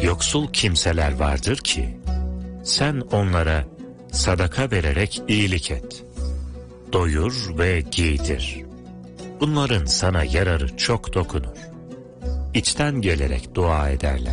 yoksul kimseler vardır ki, sen onlara sadaka vererek iyilik et. Doyur ve giydir. Bunların sana yararı çok dokunur. İçten gelerek dua ederler.